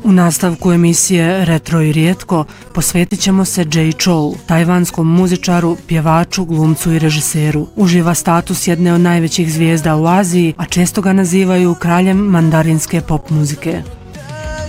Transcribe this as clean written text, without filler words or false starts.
U nastavku emisije Retro i rijetko posvetit ćemo se Jay Chou, tajvanskom muzičaru, pjevaču, glumcu i režiseru. Uživa status jedne od najvećih zvijezda u Aziji, a često ga nazivaju kraljem mandarinske pop muzike.